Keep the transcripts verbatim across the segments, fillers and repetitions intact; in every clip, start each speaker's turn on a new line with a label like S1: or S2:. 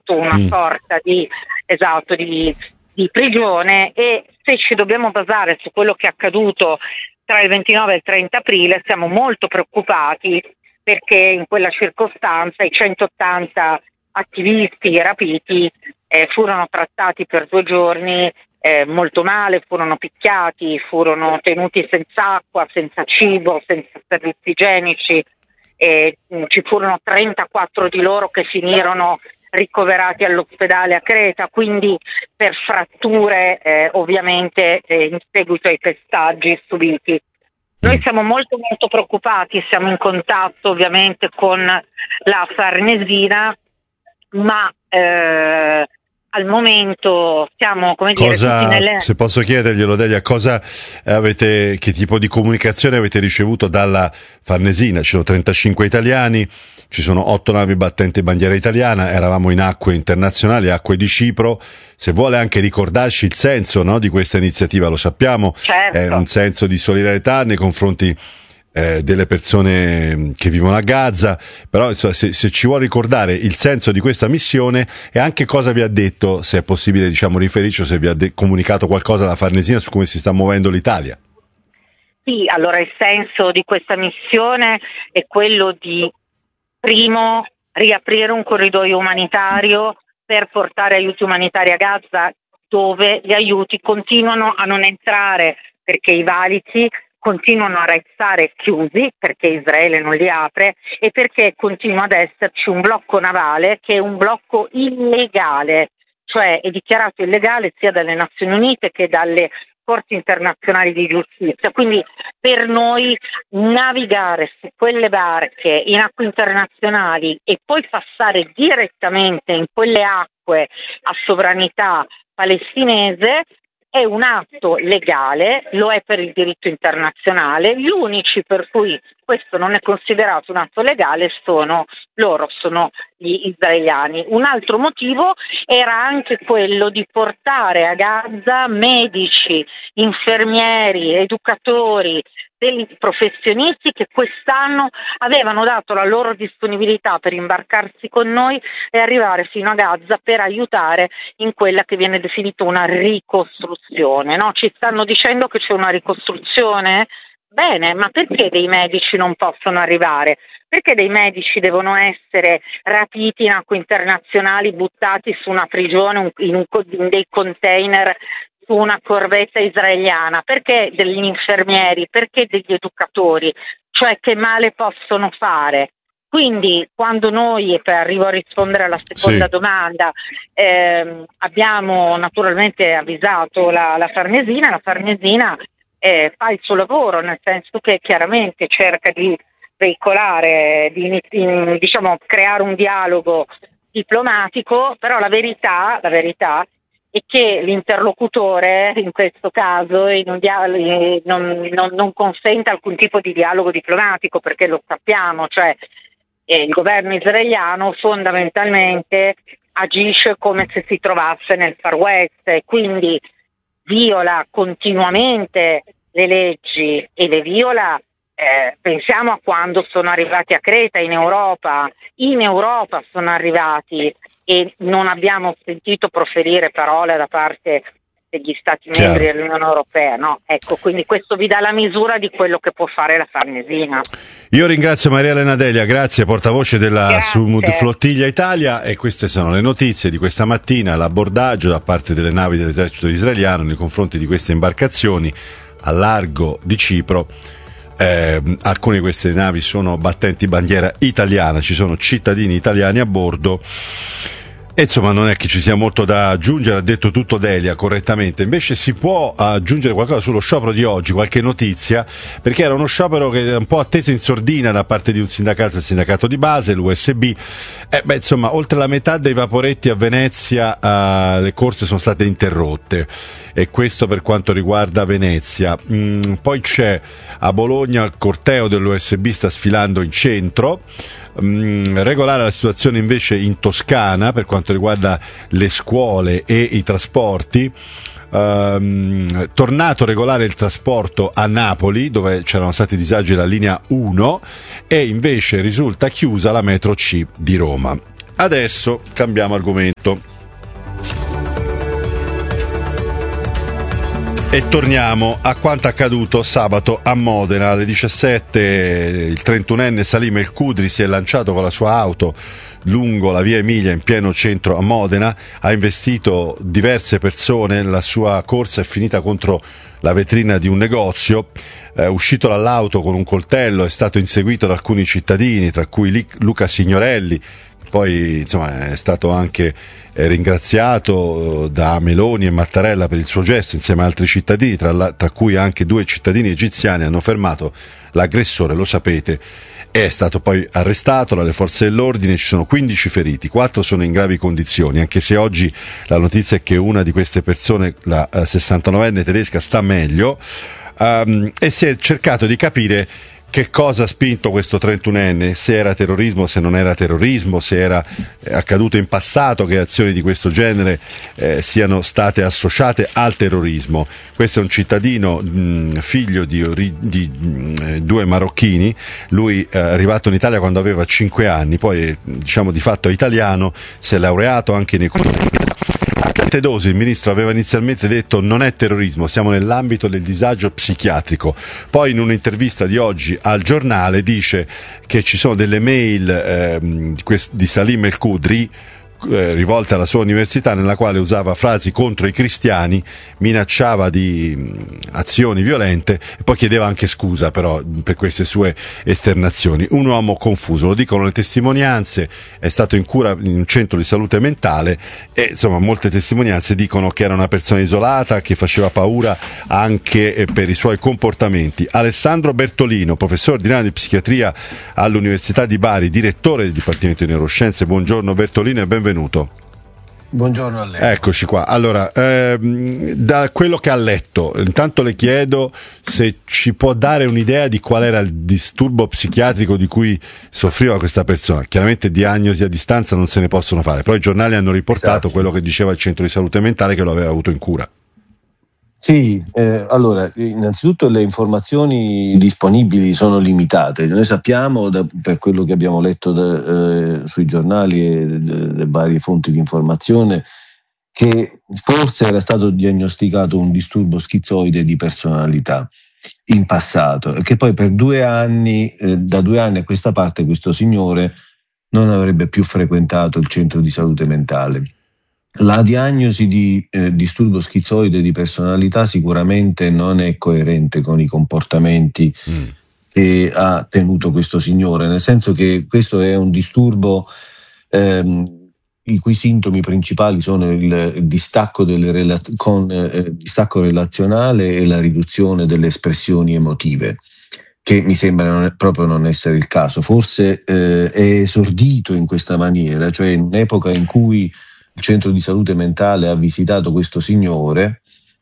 S1: fatto una
S2: Mm.
S1: sorta di esatto di, di prigione, e se ci dobbiamo basare su quello che è accaduto tra il ventinove e il trenta aprile siamo molto preoccupati, perché in quella circostanza i centottanta attivisti rapiti eh, furono trattati per due giorni eh, molto male, furono picchiati, furono tenuti senza acqua, senza cibo, senza servizi igienici, e mh, ci furono trentaquattro di loro che finirono ricoverati all'ospedale a Creta, quindi per fratture eh, ovviamente eh, in seguito ai pestaggi subiti. Noi siamo molto molto preoccupati, siamo in contatto ovviamente con la Farnesina, ma eh, al momento siamo, come dire,
S2: Cosa,
S1: tutti nelle...
S2: se posso chiederglielo, Delia, cosa avete, che tipo di comunicazione avete ricevuto dalla Farnesina? Ci sono trentacinque italiani, ci sono otto navi battenti bandiera italiana, eravamo in acque internazionali, acque di Cipro. Se vuole anche ricordarci il senso, no, di questa iniziativa, lo sappiamo,
S1: Certo.
S2: è un senso di solidarietà nei confronti eh, delle persone che vivono a Gaza, però insomma, se, se ci vuole ricordare il senso di questa missione e anche cosa vi ha detto, se è possibile, diciamo, riferirci, o se vi ha de- comunicato qualcosa la Farnesina su come si sta muovendo l'Italia.
S1: Sì, allora il senso di questa missione è quello di, primo, riaprire un corridoio umanitario per portare aiuti umanitari a Gaza, dove gli aiuti continuano a non entrare perché i valichi continuano a restare chiusi perché Israele non li apre, e perché continua ad esserci un blocco navale che è un blocco illegale, cioè è dichiarato illegale sia dalle Nazioni Unite che dalle corti internazionali di giustizia. Quindi per noi navigare su quelle barche in acque internazionali e poi passare direttamente in quelle acque a sovranità palestinese è un atto legale, lo è per il diritto internazionale. Gli unici per cui questo non è considerato un atto legale sono loro, sono gli israeliani. Un altro motivo era anche quello di portare a Gaza medici, infermieri, educatori, dei professionisti che quest'anno avevano dato la loro disponibilità per imbarcarsi con noi e arrivare fino a Gaza per aiutare in quella che viene definita una ricostruzione, no? Ci stanno dicendo che c'è una ricostruzione? Bene, ma perché dei medici non possono arrivare? Perché dei medici devono essere rapiti in acque internazionali, buttati su una prigione, in, un, in dei container su una corvetta israeliana? Perché degli infermieri? Perché degli educatori? Cioè, che male possono fare? Quindi quando noi, e per arrivo a rispondere alla seconda
S2: Sì.
S1: domanda, ehm, abbiamo naturalmente avvisato la, la Farnesina, la Farnesina eh, fa il suo lavoro, nel senso che chiaramente cerca di veicolare, di, di diciamo creare un dialogo diplomatico, però la verità, la verità è che l'interlocutore in questo caso in un dialogo, non, non, non consente alcun tipo di dialogo diplomatico, perché lo sappiamo, cioè eh, il governo israeliano fondamentalmente agisce come se si trovasse nel Far West e quindi viola continuamente le leggi e le viola. Eh, pensiamo a quando sono arrivati a Creta in Europa, in Europa sono arrivati e non abbiamo sentito proferire parole da parte degli Stati
S2: Chiaro.
S1: membri dell'Unione Europea, no? Ecco, quindi questo vi dà la misura di quello che può fare la Farnesina.
S2: Io ringrazio Maria Elena Delia, grazie, portavoce della
S1: Grazie.
S2: Sumud Flottiglia Italia, e queste sono le notizie di questa mattina, l'abbordaggio da parte delle navi dell'esercito israeliano nei confronti di queste imbarcazioni a largo di Cipro. Eh, alcune di queste navi sono battenti bandiera italiana, ci sono cittadini italiani a bordo. E insomma non è che ci sia molto da aggiungere, ha detto tutto Delia correttamente. Invece si può aggiungere qualcosa sullo sciopero di oggi, qualche notizia, perché era uno sciopero che era un po' atteso in sordina da parte di un sindacato, il sindacato di base, l'U S B. Eh, beh, insomma, oltre la metà dei vaporetti a Venezia eh, le corse sono state interrotte, e questo per quanto riguarda Venezia. Mm, poi c'è a Bologna il corteo dell'U S B sta sfilando in centro. Mm, regolare la situazione invece in Toscana per quanto riguarda le scuole e i trasporti. Um, tornato regolare il trasporto a Napoli, dove c'erano stati disagi alla linea uno, e invece risulta chiusa la metro C di Roma. Adesso cambiamo argomento e torniamo a quanto accaduto sabato a Modena. Alle diciassette il trentunenne Salim El Kudri si è lanciato con la sua auto lungo la via Emilia in pieno centro a Modena, ha investito diverse persone, la sua corsa è finita contro la vetrina di un negozio, è uscito dall'auto con un coltello, è stato inseguito da alcuni cittadini, tra cui Luca Signorelli, poi insomma è stato anche ringraziato da Meloni e Mattarella per il suo gesto insieme ad altri cittadini, tra, la, tra cui anche due cittadini egiziani hanno fermato l'aggressore, lo sapete. È stato poi arrestato dalle forze dell'ordine, ci sono quindici feriti, quattro sono in gravi condizioni, anche se oggi la notizia è che una di queste persone, la sessantanovenne tedesca, sta meglio, um, e si è cercato di capire che cosa ha spinto questo trentunenne, se era terrorismo, se non era terrorismo, se era accaduto in passato che azioni di questo genere eh, siano state associate al terrorismo. Questo è un cittadino mh, figlio di, di mh, due marocchini, lui è arrivato in Italia quando aveva cinque anni, poi diciamo di fatto è italiano, si è laureato anche in economia. A dosi il ministro aveva inizialmente detto non è terrorismo, siamo nell'ambito del disagio psichiatrico, poi in un'intervista di oggi al giornale dice che ci sono delle mail eh, di Salim El Kudri eh, rivolte alla sua università, nella quale usava frasi contro i cristiani, minacciava di mh, azioni violente e poi chiedeva anche scusa però per queste sue esternazioni. Un uomo confuso, lo dicono le testimonianze, è stato in cura in un centro di salute mentale e insomma molte testimonianze dicono che era una persona isolata, che faceva paura anche eh, per i suoi comportamenti. Alessandro Bertolino, professore ordinario di psichiatria all'Università di Bari, direttore del Dipartimento di Neuroscienze. Buongiorno Bertolino e benvenuto.
S3: Buongiorno a lei.
S2: Eccoci qua. Allora, ehm, da quello che ha letto, intanto le chiedo se ci può dare un'idea di qual era il disturbo psichiatrico di cui soffriva questa persona. Chiaramente diagnosi a distanza non se ne possono fare, però i giornali hanno riportato esatto. quello che diceva il centro di salute mentale che lo aveva avuto in cura.
S3: Sì, eh, allora, innanzitutto le informazioni disponibili sono limitate. Noi sappiamo, da, per quello che abbiamo letto da, eh, sui giornali e le varie fonti di informazione, che forse era stato diagnosticato un disturbo schizoide di personalità in passato e che poi per due anni, eh, da due anni a questa parte, questo signore non avrebbe più frequentato il centro di salute mentale. La diagnosi di eh, disturbo schizoide di personalità sicuramente non è coerente con i comportamenti mm. che ha tenuto questo signore, nel senso che questo è un disturbo ehm, i cui sintomi principali sono il, il distacco, delle rela- con, eh, distacco relazionale e la riduzione delle espressioni emotive, che mi sembra non è, proprio non essere il caso. Forse eh, è esordito in questa maniera, cioè in un'epoca in cui il centro di salute mentale ha visitato questo signore,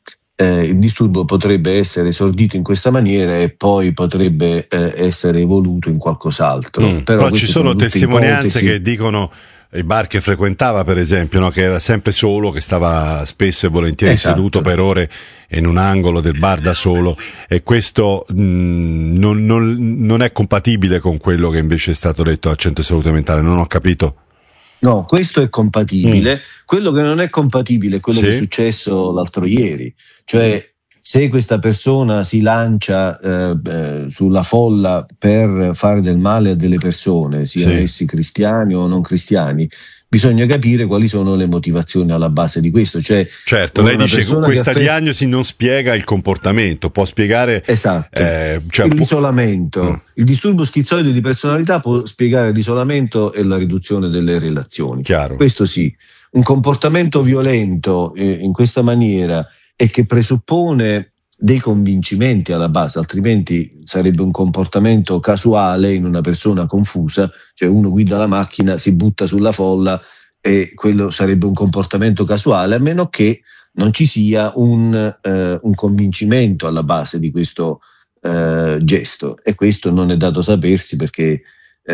S3: eh, il disturbo potrebbe essere esordito in questa maniera e poi potrebbe eh, essere evoluto in qualcos'altro.
S2: Mm,
S3: però
S2: però ci sono, sono testimonianze
S3: ipotesi.
S2: Che dicono i bar che frequentava, per esempio, no? Che era sempre solo, che stava spesso e volentieri esatto. seduto per ore in un angolo del bar da solo, e questo mh, non, non, non è compatibile con quello che invece è stato detto al centro di salute mentale, non ho capito.
S3: No, questo è compatibile. Mm. Quello che non è compatibile è quello sì. che è successo l'altro ieri. Cioè, se questa persona si lancia eh, eh, sulla folla per fare del male a delle persone, siano sì. essi cristiani o non cristiani, bisogna capire quali sono le motivazioni alla base di questo. Cioè,
S2: certo, lei dice che questa che diagnosi non spiega il comportamento, può spiegare
S3: esatto.
S2: eh, cioè,
S3: l'isolamento. Può... Mm. Il disturbo schizoide di personalità può spiegare l'isolamento e la riduzione delle relazioni.
S2: Chiaro.
S3: Questo sì. Un comportamento violento eh, in questa maniera e che presuppone dei convincimenti alla base, altrimenti sarebbe un comportamento casuale in una persona confusa, cioè uno guida la macchina, si butta sulla folla e quello sarebbe un comportamento casuale, a meno che non ci sia un, eh, un convincimento alla base di questo eh, gesto, e questo non è dato sapersi perché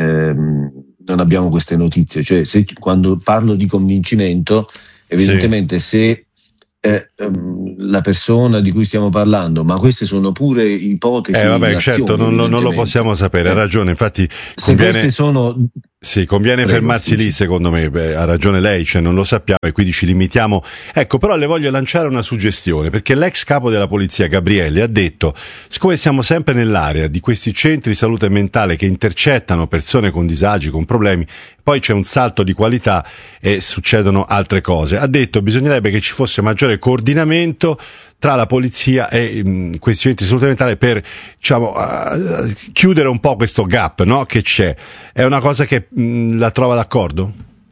S3: ehm, non abbiamo queste notizie. Cioè, se, quando parlo di convincimento, evidentemente sì. se eh, ehm, la persona di cui stiamo parlando, ma queste sono pure ipotesi.
S2: Eh vabbè, certo, non, non lo possiamo sapere, ha ragione, infatti
S3: se
S2: conviene,
S3: queste sono...
S2: sì, conviene
S3: Prego,
S2: fermarsi
S3: scusi.
S2: lì, secondo me. Beh, ha ragione lei, cioè non lo sappiamo e quindi ci limitiamo. Ecco, però le voglio lanciare una suggestione, perché l'ex capo della polizia Gabrielli ha detto, siccome siamo sempre nell'area di questi centri di salute mentale che intercettano persone con disagi, con problemi, poi c'è un salto di qualità e succedono altre cose, ha detto bisognerebbe che ci fosse maggiore coordinamento tra la polizia e mh, questi centri di salute mentale per, diciamo, uh, chiudere un po' questo gap, no? Che c'è. È una cosa che mh, la trova d'accordo?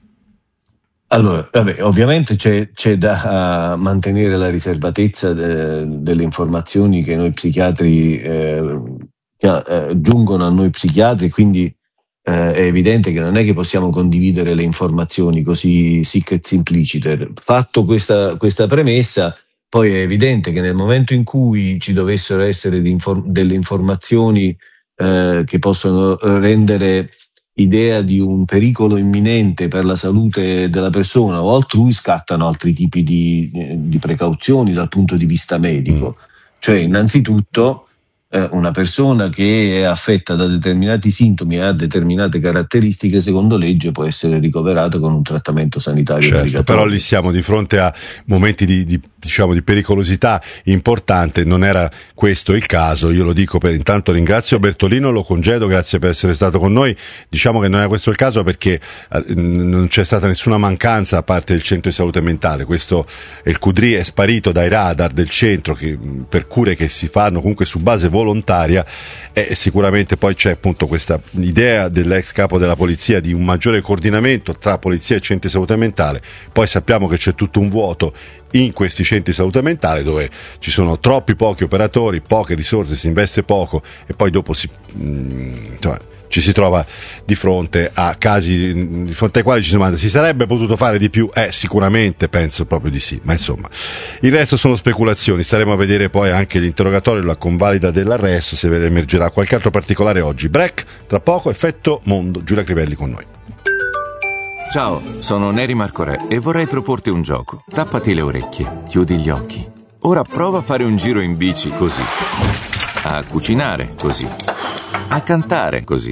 S3: Allora, vabbè, ovviamente c'è, c'è da uh, mantenere la riservatezza de, delle informazioni che noi psichiatri eh, che, eh, giungono a noi psichiatri, quindi eh, è evidente che non è che possiamo condividere le informazioni così sic et simpliciter. Fatto questa, questa premessa, poi è evidente che nel momento in cui ci dovessero essere delle informazioni eh, che possono rendere idea di un pericolo imminente per la salute della persona o altrui, scattano altri tipi di, di precauzioni dal punto di vista medico. Cioè, innanzitutto, eh, una persona che è affetta da determinati sintomi e ha determinate caratteristiche, secondo legge, può essere ricoverata con un trattamento sanitario
S2: certo, però lì siamo di fronte a momenti di, di, diciamo, di pericolosità importante, non era questo il caso, io lo dico per intanto ringrazio Bertolino, lo congedo, grazie per essere stato con noi, diciamo che non era questo il caso perché eh, non c'è stata nessuna mancanza a parte del centro di salute mentale, questo il Q D R I è sparito dai radar del centro che, per cure che si fanno comunque su base volontaria e sicuramente poi c'è appunto questa idea dell'ex capo della polizia di un maggiore coordinamento tra polizia e centri di salute mentale, poi sappiamo che c'è tutto un vuoto in questi centri di salute mentale dove ci sono troppi pochi operatori, poche risorse, si investe poco e poi dopo si, mh, insomma, ci si trova di fronte a casi di fronte ai quali ci si domanda si sarebbe potuto fare di più? Eh, sicuramente penso proprio di sì, ma insomma il resto sono speculazioni, staremo a vedere poi anche l'interrogatorio, la convalida dell'arresto, se emergerà qualche altro particolare oggi. Break, tra poco Effetto Mondo, Giulia Crivelli con noi.
S4: Ciao, sono Neri Marco Re e vorrei proporti un gioco. Tappati le orecchie, chiudi gli occhi. Ora prova a fare un giro in bici così, a cucinare così, a cantare così.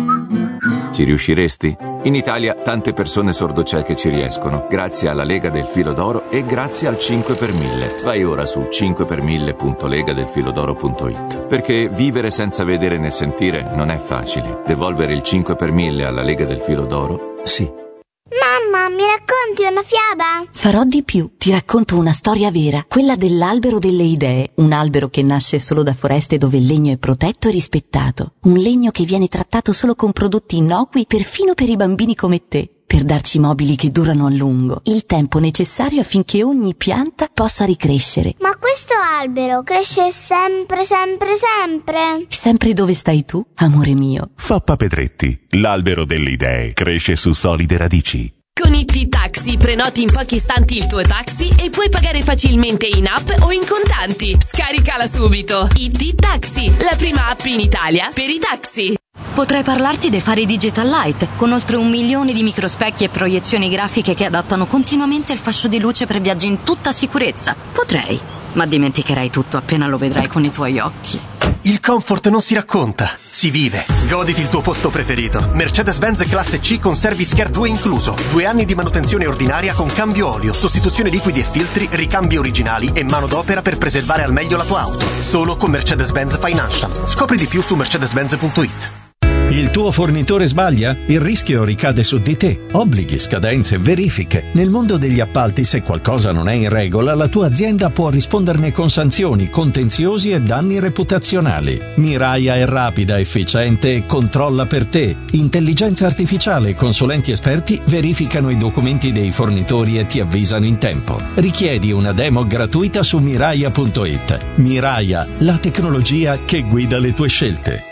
S4: Ci riusciresti? In Italia tante persone sordocieche ci riescono, grazie alla Lega del Filo d'Oro e grazie al cinque per mille. Vai ora su cinque per mille punto lega del filo d'oro punto it, perché vivere senza vedere né sentire non è facile. Devolvere il cinque per mille alla Lega del Filo d'Oro? Sì.
S5: Mamma, mi racconti una fiaba?
S6: Farò di più, ti racconto una storia vera, quella dell'albero delle idee, un albero che nasce solo da foreste dove il legno è protetto e rispettato, un legno che viene trattato solo con prodotti innocui perfino per i bambini come te, per darci mobili che durano a lungo, il tempo necessario affinché ogni pianta possa ricrescere.
S5: Ma questo albero cresce sempre, sempre, sempre?
S6: Sempre dove stai tu, amore mio.
S7: Fappa Pedretti, l'albero delle idee, cresce su solide radici.
S8: Con I T Taxi prenoti in pochi istanti il tuo taxi e puoi pagare facilmente in app o in contanti. Scaricala subito. I T Taxi, la prima app in Italia per i taxi.
S9: Potrei parlarti dei fari Digital Light, con oltre un milione di microspecchi e proiezioni grafiche che adattano continuamente il fascio di luce per viaggi in tutta sicurezza. Potrei, ma dimenticherai tutto appena lo vedrai con i tuoi occhi.
S10: Il comfort non si racconta, si vive. Goditi il tuo posto preferito. Mercedes-Benz Classe C con Service Care due incluso. Due anni di manutenzione ordinaria con cambio olio, sostituzione liquidi e filtri, ricambi originali e manodopera per preservare al meglio la tua auto. Solo con Mercedes-Benz Financial. Scopri di più su mercedes benz punto it.
S11: Il tuo fornitore sbaglia? Il rischio ricade su di te. Obblighi, scadenze, verifiche. Nel mondo degli appalti, se qualcosa non è in regola, la tua azienda può risponderne con sanzioni, contenziosi e danni reputazionali. Miraia è rapida, efficiente e controlla per te. Intelligenza artificiale e consulenti esperti verificano i documenti dei fornitori e ti avvisano in tempo. Richiedi una demo gratuita su miraia punto it. Miraia, la tecnologia che guida le tue scelte.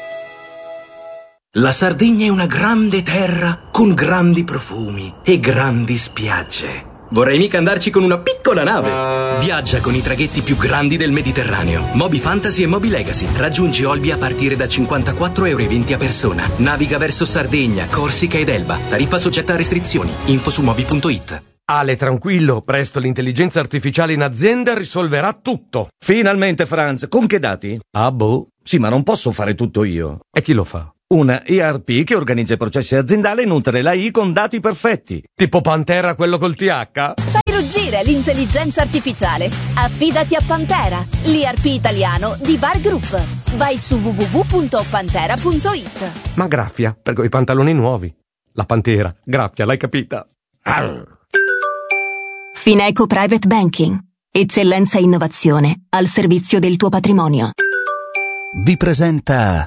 S12: La Sardegna è una grande terra con grandi profumi e grandi spiagge. Vorrei mica andarci con una piccola nave. Viaggia con i traghetti più grandi del Mediterraneo. Moby Fantasy e Moby Legacy. Raggiungi Olbia a partire da cinquantaquattro euro e venti a persona. Naviga verso Sardegna, Corsica ed Elba. Tariffa soggetta a restrizioni. Info su moby punto it.
S13: Ale, tranquillo, presto l'intelligenza artificiale in azienda risolverà tutto.
S14: Finalmente, Franz, con che dati?
S13: Ah, boh.
S14: Sì, ma non posso fare tutto io.
S13: E chi lo fa?
S14: Una E R P che organizza i processi aziendali e nutre l'A I con dati perfetti.
S13: Tipo Pantera, quello col T H?
S15: Fai ruggire l'intelligenza artificiale. Affidati a Pantera, l'E R P italiano di Bar Group. Vai su w w w punto pantera punto i t.
S13: Ma graffia, per quei pantaloni nuovi. La Pantera, graffia, l'hai capita? Arr.
S6: Fineco Private Banking. Eccellenza e innovazione al servizio del tuo patrimonio.
S16: Vi presenta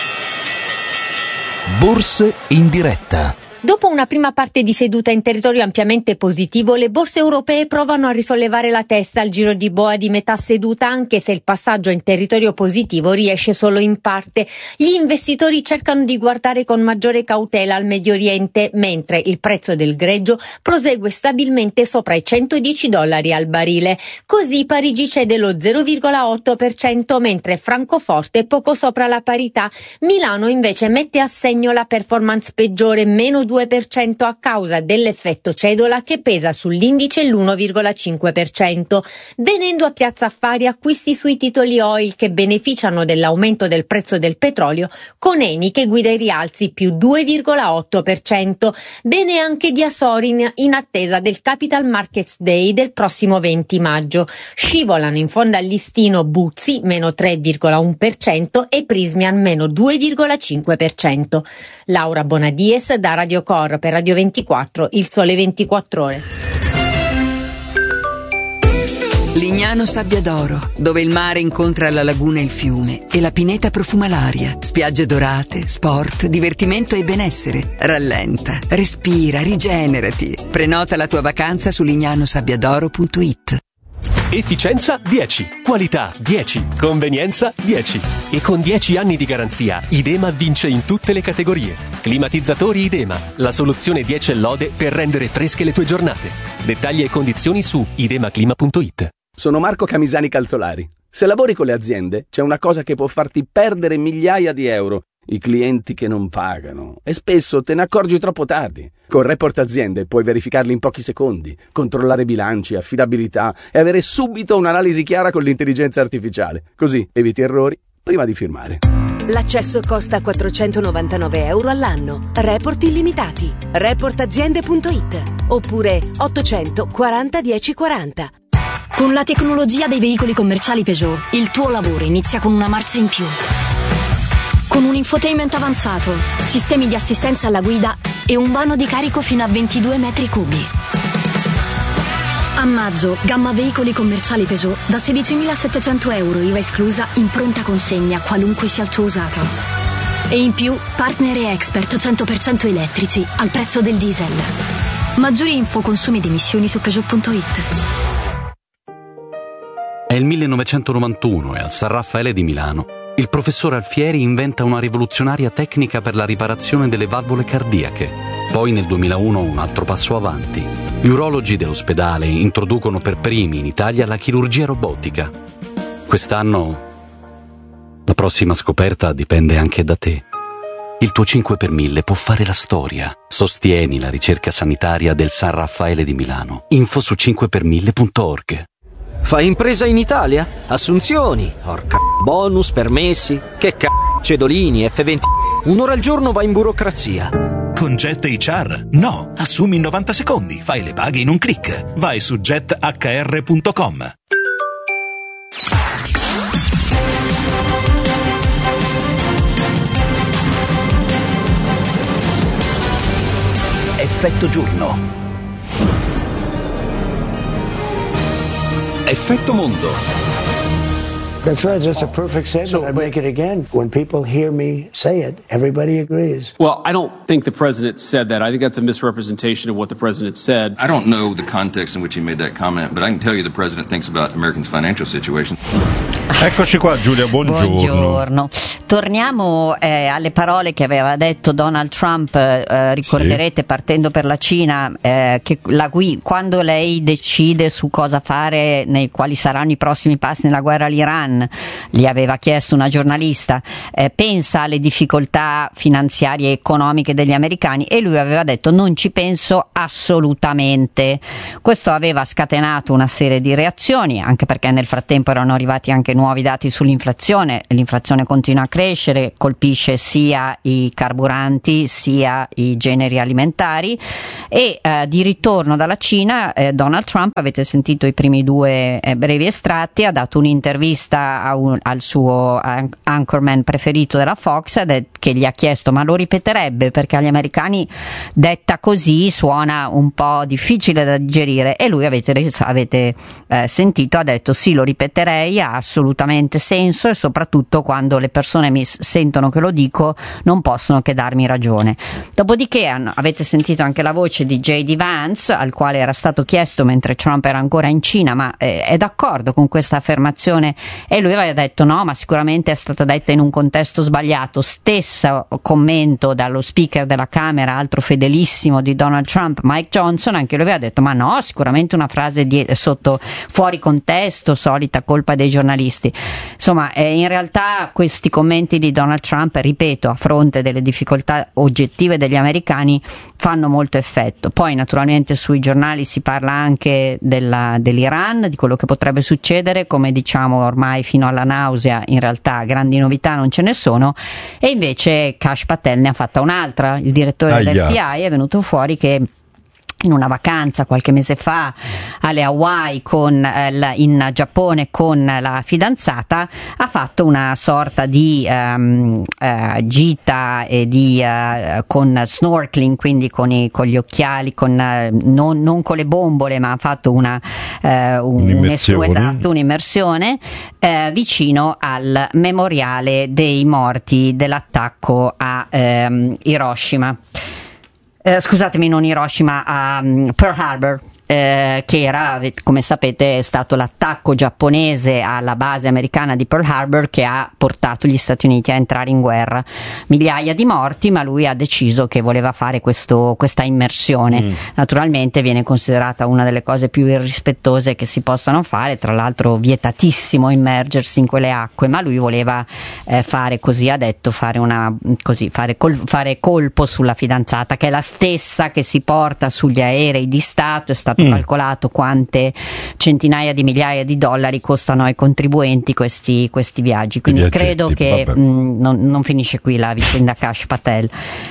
S16: Borse in diretta.
S17: Dopo una prima parte di seduta in territorio ampiamente positivo, le borse europee provano a risollevare la testa al giro di boa di metà seduta, anche se il passaggio in territorio positivo riesce solo in parte. Gli investitori cercano di guardare con maggiore cautela al Medio Oriente, mentre il prezzo del greggio prosegue stabilmente sopra i centodieci dollari al barile. Così Parigi cede lo zero virgola otto per cento, mentre Francoforte poco sopra la parità. Milano invece mette a segno la performance peggiore, meno due per cento a causa dell'effetto cedola che pesa sull'indice l'uno virgola cinque per cento. Venendo a Piazza Affari, acquisti sui titoli oil che beneficiano dell'aumento del prezzo del petrolio, con Eni che guida i rialzi più due virgola otto per cento. Bene anche di Asorin in attesa del Capital Markets Day del prossimo venti maggio. Scivolano in fondo al listino Buzzi meno tre virgola uno per cento e Prismian meno due virgola cinque per cento. Laura Bonadies da Radio Cor per Radio ventiquattro, Il Sole ventiquattro Ore.
S18: Lignano Sabbia d'Oro, dove il mare incontra la laguna e il fiume e la pineta profuma l'aria. Spiagge dorate, sport, divertimento e benessere. Rallenta, respira, rigenerati. Prenota la tua vacanza su lignanosabbiadoro punto i t.
S19: Efficienza dieci, qualità dieci, convenienza dieci. E con dieci anni di garanzia, Idema vince in tutte le categorie. Climatizzatori Idema, la soluzione dieci e lode per rendere fresche le tue giornate. Dettagli e condizioni su idemaclima punto i t.
S20: Sono Marco Camisani Calzolari. Se lavori con le aziende, c'è una cosa che può farti perdere migliaia di euro. I clienti che non pagano. E spesso te ne accorgi troppo tardi. Con Report Aziende puoi verificarli in pochi secondi, controllare bilanci, affidabilità e avere subito un'analisi chiara con l'intelligenza artificiale. Così eviti errori prima di firmare.
S21: L'accesso costa quattrocentonovantanove euro all'anno. Report illimitati. report aziende punto i t oppure ottocento quaranta dieci quaranta.
S9: Con la tecnologia dei veicoli commerciali Peugeot, il tuo lavoro inizia con una marcia in più. Con un infotainment avanzato, sistemi di assistenza alla guida e un vano di carico fino a ventidue metri cubi. A maggio, gamma veicoli commerciali Peugeot da sedicimilasettecento euro I V A esclusa in pronta consegna, qualunque sia il tuo usato. E in più, partner e expert cento per cento elettrici al prezzo del diesel. Maggiori info, consumi ed emissioni su Peugeot punto i t.
S22: È il millenovecentonovantuno e al San Raffaele di Milano il professor Alfieri inventa una rivoluzionaria tecnica per la riparazione delle valvole cardiache. Poi nel duemilauno un altro passo avanti. Gli urologi dell'ospedale introducono per primi in Italia la chirurgia robotica. Quest'anno la prossima scoperta dipende anche da te. Il tuo cinque per mille può fare la storia. Sostieni la ricerca sanitaria del San Raffaele di Milano. Info su cinque per mille punto org.
S23: Fai impresa in Italia? Assunzioni, orca bonus, permessi, che c***o, cedolini, F venti. Un'ora al giorno va in burocrazia.
S16: Con Jet H R? No, assumi in novanta secondi, fai le paghe in un click. Vai su jet h r punto com. Effetto giorno. Effetto mondo.
S24: That's right, that's a perfect statement. So, I'd make it again. When people hear me say it, everybody agrees.
S25: Well, I don't think the president said that. I think that's a misrepresentation of what the president said.
S26: I don't know the context in which he made that comment, but I can tell you the president thinks about Americans' financial situation.
S1: Eccoci qua Giulia, buongiorno.
S2: Buongiorno. Torniamo eh, alle parole che aveva detto Donald Trump, eh, ricorderete sì. partendo per la Cina, eh, che la, quando lei decide su cosa fare, nei quali saranno i prossimi passi nella guerra all'Iran, gli aveva chiesto una giornalista, eh, pensa alle difficoltà finanziarie e economiche degli americani, e lui aveva detto non ci penso assolutamente. Questo aveva scatenato una serie di reazioni, anche perché nel frattempo erano arrivati anche nuovi dati sull'inflazione, l'inflazione continua a crescere, colpisce sia i carburanti sia i generi alimentari, e eh, di ritorno dalla Cina eh, Donald Trump, avete sentito i primi due eh, brevi estratti, ha dato un'intervista a un, al suo anchorman preferito della Fox, ed che gli ha chiesto ma lo ripeterebbe, perché agli americani detta così suona un po' difficile da digerire, e lui avete, avete eh, sentito, ha detto sì, lo ripeterei, ha assolutamente senso, e soprattutto quando le persone mi sentono che lo dico non possono che darmi ragione. Dopodiché hanno, avete sentito anche la voce di J D Vance, al quale era stato chiesto mentre Trump era ancora in Cina ma eh, è d'accordo con questa affermazione, e lui aveva detto no, ma sicuramente è stata detta in un contesto sbagliato. Stesso commento dallo speaker della Camera, altro fedelissimo di Donald Trump, Mike Johnson, anche lui aveva detto ma no, sicuramente una frase di, sotto fuori contesto, solita colpa dei giornalisti. Insomma, eh, in realtà questi commenti di Donald Trump, ripeto, a fronte delle difficoltà oggettive degli americani, fanno molto effetto. Poi naturalmente sui giornali si parla anche della, dell'Iran, di quello che potrebbe succedere, come diciamo ormai fino alla nausea, in realtà grandi novità non ce ne sono, e invece Kash Patel ne ha fatta un'altra. Il direttore
S1: Aia.
S2: dell'F B I è venuto fuori che in una vacanza qualche mese fa alle Hawaii con, eh, la, in Giappone con la fidanzata, ha fatto una sorta di um, uh, gita e di, uh, con snorkeling, quindi con, i, con gli occhiali, con, uh, non, non con le bombole, ma ha fatto una, uh, un,
S1: un'immersione,
S2: esatto, un'immersione uh, vicino al memoriale dei morti dell'attacco a um, Hiroshima. Eh, scusatemi, non Hiroshima, a um, Pearl Harbor. Eh, che era, come sapete, è stato l'attacco giapponese alla base americana di Pearl Harbor che ha portato gli Stati Uniti a entrare in guerra. Migliaia di morti, ma lui ha deciso che voleva fare questo, questa immersione. Mm. Naturalmente viene considerata una delle cose più irrispettose che si possano fare, tra l'altro vietatissimo immergersi in quelle acque, ma lui voleva eh, fare così, ha detto, fare una così, fare, col, fare colpo sulla fidanzata, che è la stessa che si porta sugli aerei di Stato. È stato Mm. calcolato quante centinaia di migliaia di dollari costano ai contribuenti questi, questi viaggi, quindi
S1: viaggetti,
S2: credo che mh, non, non finisce qui la vicenda Kash Patel.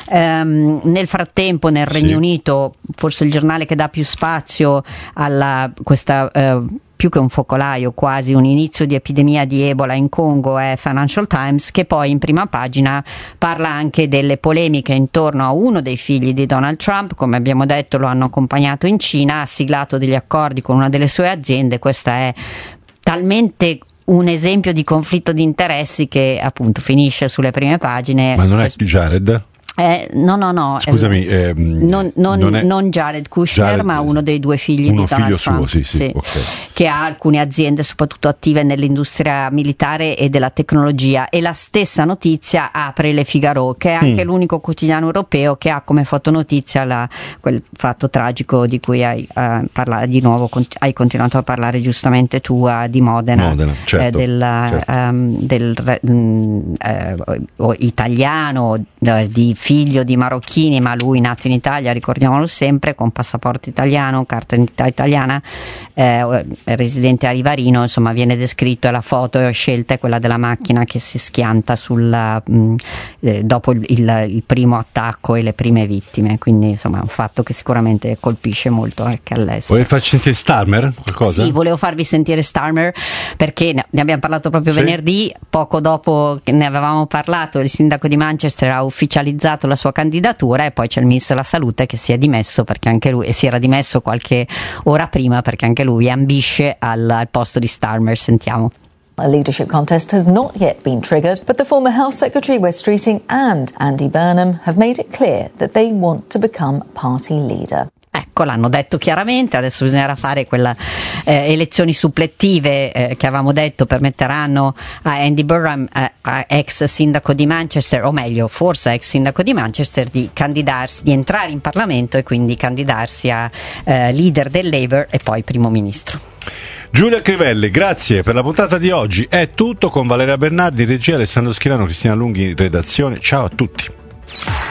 S2: Um, nel frattempo nel Regno sì. Unito, forse il giornale che dà più spazio a questa uh, più che un focolaio, quasi un inizio di epidemia di Ebola in Congo, è Financial Times, che poi in prima pagina parla anche delle polemiche intorno a uno dei figli di Donald Trump. Come abbiamo detto, lo hanno accompagnato in Cina, ha siglato degli accordi con una delle sue aziende. Questa è talmente un esempio di conflitto di interessi che appunto finisce sulle prime pagine.
S1: Ma non è Jared?
S2: Eh, no, no, no.
S1: Scusami, eh,
S2: non, non,
S1: non, è...
S2: non Jared Kushner,
S1: Jared,
S2: ma uno dei due figli
S1: uno
S2: di Donald
S1: figlio
S2: Trump,
S1: suo, sì, sì,
S2: sì,
S1: okay.
S2: che ha alcune aziende soprattutto attive nell'industria militare e della tecnologia. E la stessa notizia apre Le Figaro, che è anche mm. l'unico quotidiano europeo che ha come fotonotizia la, quel fatto tragico di cui hai uh, parlato di nuovo, cont- hai continuato a parlare giustamente tu, uh, di Modena,
S1: Modena certo,
S2: eh, del,
S1: certo.
S2: Um, del um, uh, italiano, uh, di figlio di marocchini, ma lui nato in Italia, ricordiamolo sempre, con passaporto italiano, carta d'identità italiana, eh, residente a Rivarino. Insomma, viene descritto, e la foto è scelta è quella della macchina che si schianta sul, mh, eh, dopo il, il, il primo attacco e le prime vittime, quindi insomma è un fatto che sicuramente colpisce molto anche all'estero.
S1: Vuoi farci sentire Starmer? Qualcosa?
S2: Sì, volevo farvi sentire Starmer, perché ne abbiamo parlato proprio sì. venerdì, poco dopo che ne avevamo parlato, il sindaco di Manchester ha ufficializzato la sua candidatura, e poi c'è il ministro della salute che si è dimesso, perché anche lui, e si era dimesso qualche ora prima, perché anche lui ambisce al, al posto di Starmer. Sentiamo.
S3: A leadership contest has not yet been triggered, but the former Health Secretary Wes Streeting and Andy Burnham have made it clear that they want to become party leader.
S2: Ecco, Ecco, l'hanno detto chiaramente, adesso bisognerà fare quelle eh, elezioni supplettive eh, che avevamo detto permetteranno a Andy Burnham, eh, ex sindaco di Manchester, o meglio forse ex sindaco di Manchester, di candidarsi, di entrare in Parlamento e quindi candidarsi a eh, leader del Labour e poi primo ministro.
S1: Giulia Crivelli, grazie per la puntata di oggi. È tutto con Valeria Bernardi, regia, Alessandro Schirano, Cristina Lunghi, redazione. Ciao a tutti.